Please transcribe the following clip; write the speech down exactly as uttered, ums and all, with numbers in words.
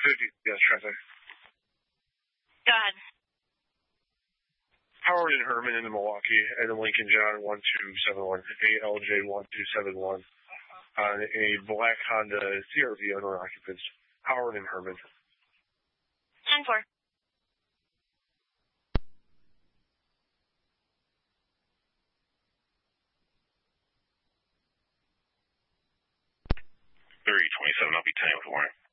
fifty, yes, traffic. Go ahead. Howard and Herman in the Milwaukee, and the Lincoln John one two seven one, A L J one two seven one, on a black Honda C R V owner occupants. Howard and Herman. ten four. three twenty-seven, I'll be ten with warrant.